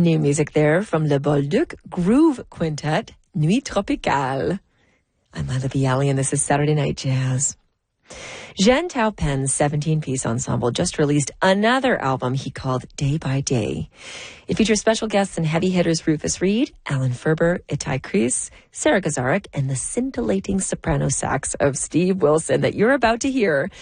New music there from Le Bolduc Groove Quintet, Nuit Tropicale. I'm Lila Bialy, and this is Saturday Night Jazz. Jean Taupin's 17-piece ensemble just released another album he called Day by Day. It features special guests and heavy hitters Rufus Reid, Alan Ferber, Itai Kreis, Sarah Gazarek, and the scintillating soprano sax of Steve Wilson that you're about to hear